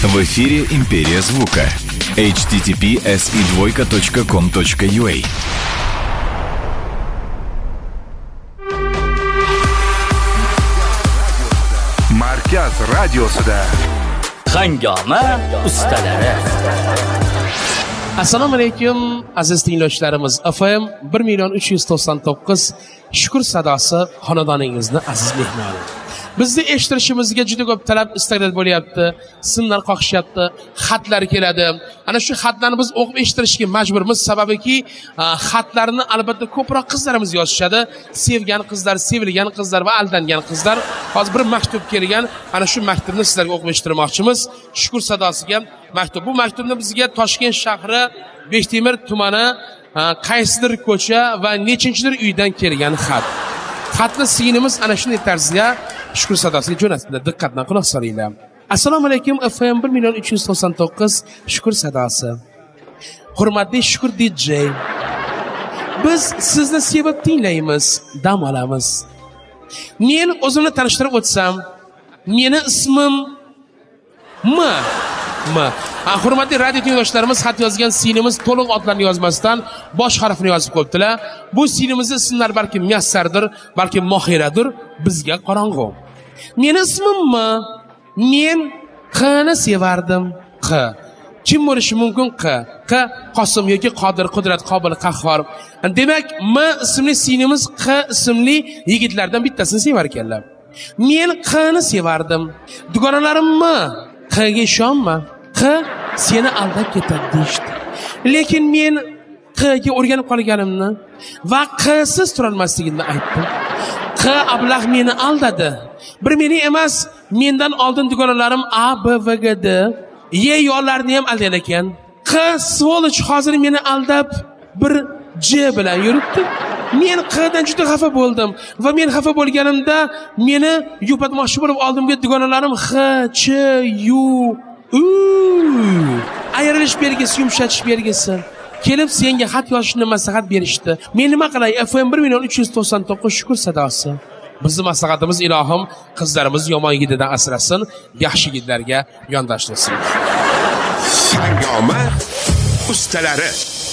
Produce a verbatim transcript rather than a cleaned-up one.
В эфире «Империя звука». эйч ти ти пи эс и двойка точка ком точка ю а. Markaz radiosida Hangoma ustalari. Assalomu alaykum aziz tinglovchilarimiz. F M bir million uch yuz to'qson to'qqiz Shukur sadosi xonadoningizni aziz mehmoni. Bizni eshittirishimizga juda ko'p talab istaklar bo'lyapti, simlar qoqishyapti, xatlar keladi. Ana shu xatlarni biz o'qib eshittirishga majburmiz, sababiki xatlarni albatta ko'proq qizlarimiz yozishadi. Sevgan qizlar, sevilgan qizlar va aldangan qizlar. Hozir bir maktub kelgan, ana shu maktubni sizlarga o'qib eshittirmoqchimiz. Shukur sadosiga maktub. Bu maktubni bizga Toshkent shahri Bektemir tumani qaysidir ko'cha va nechinchidir uydan kelgan xat. Xatni singlimiz ana shunday tarzda Shukur sadosiga jo'natdi. Diqqat bilan quloq solinglar. Assalomu alaykum. F M bir million uch yuz to'qson to'qqiz Shukur sadosi. Hurmatli Shukur D J. Biz sizni sevib tinglaymiz, dam olamiz. Men o'zimni tanishtirib o'tsam, meni ismim M. M. Hurmatli radio tinglovchilarimiz, xat yozgan singlimiz to'liq otlarni yozmasdan bosh harfini yozib qo'yibdilar. Bu singlimizni ismlar balki Muyassardir, balki Mohiradir, bizga qorong'u. Meni ismim M. Men Qni sevardim. Q. Kim bo'lishi mumkin? Q. Q Qosim yoki Qodir, Qudrat, Qobil, Qahhor. Demak, M ismli singlimiz Q ismli yigitlardan bittasini sevar ekanlar. Men Qni sevardim. Dugonalarim M. Qga ishonma. Q seni aldab ketadi deydi. Lekin men Qga o'rganib qolganimni va Qsiz tura olmasligimni aytdim. Q ablah meni aldadi. Bir meni emas, mendan oldin dugonalarim A, B, V, G, D, Y yo'llarni ham aldagan ekan. Q svoloch hozir meni aldab bir J bilan yuribdi. Men Qdan juda xafa bo'ldim va men xafa bo'lganimda meni yupatmoqchi bo'lib oldimga dugonalarim H, Ch, U, U ayrilish belgisi, yumshatish belgisi kelib senga xat yozishni maslahat berishdi. Men nima qilay? F M bir million uch yuz to'qson to'qqiz Shukur sadosi. Bizni maslahatimiz ilohim qizlarimiz yomon yigitdan asrasin, yaxshi yigitlarga yondashsin. Hangoma ustalari.